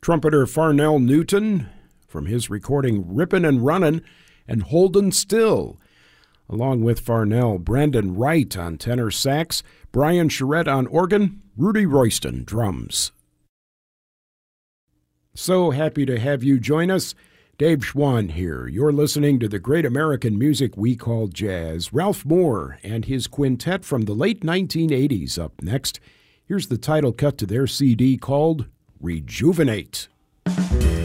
Trumpeter Farnell Newton from his recording Rippin' and Runnin' and Holdin' Still. Along with Farnell, Brandon Wright on tenor sax, Brian Charette on organ, Rudy Royston drums. So happy to have you join us. Dave Schwann here. You're listening to the great American music we call jazz. Ralph Moore and his quintet from the late 1980s up next. Here's the title cut to their CD called Rejuvenate.